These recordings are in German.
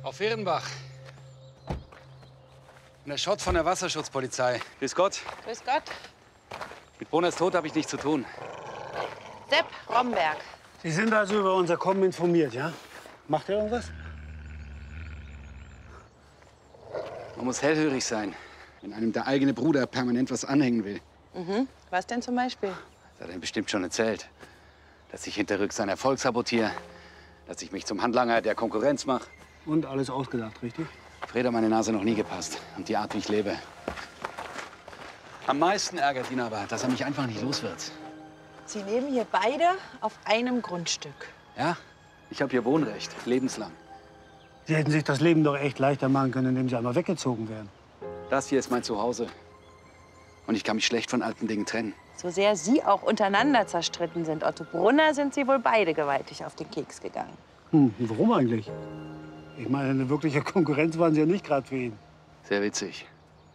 Auf Ehrenbach. Der Schott von der Wasserschutzpolizei. Grüß Gott. Grüß Gott. Mit Bonas Tod habe ich nichts zu tun. Sepp Romberg. Sie sind also über unser Kommen informiert, ja? Macht er irgendwas? Man muss hellhörig sein, wenn einem der eigene Bruder permanent was anhängen will. Mhm. Was denn zum Beispiel? Das hat er bestimmt schon erzählt. Dass ich hinterrücks seinen Erfolg sabotiere. Dass ich mich zum Handlanger der Konkurrenz mache. Und alles ausgedacht, richtig? Fred hat meine Nase noch nie gepasst. Und die Art, wie ich lebe. Am meisten ärgert ihn aber, dass er mich einfach nicht los wird. Sie leben hier beide auf einem Grundstück. Ja? Ich habe hier Wohnrecht, lebenslang. Sie hätten sich das Leben doch echt leichter machen können, indem Sie einmal weggezogen wären. Das hier ist mein Zuhause. Und ich kann mich schlecht von alten Dingen trennen. So sehr Sie auch untereinander zerstritten sind, Otto Brunner, sind Sie wohl beide gewaltig auf den Keks gegangen. Warum eigentlich? Ich meine, eine wirkliche Konkurrenz waren Sie ja nicht gerade für ihn. Sehr witzig.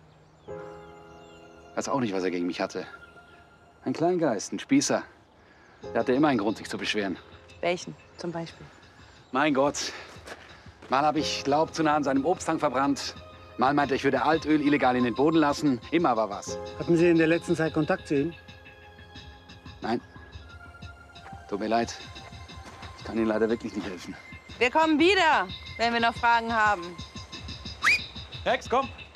Weiß auch nicht, was er gegen mich hatte. Ein Kleingeist, ein Spießer. Der hatte immer einen Grund, sich zu beschweren. Welchen zum Beispiel? Mein Gott. Mal habe ich Laub zu nah an seinem Obsthang verbrannt. Mal meinte, ich würde Altöl illegal in den Boden lassen. Immer war was. Hatten Sie in der letzten Zeit Kontakt zu ihm? Nein. Tut mir leid. Ich kann Ihnen leider wirklich nicht helfen. Wir kommen wieder, wenn wir noch Fragen haben. Rex, komm.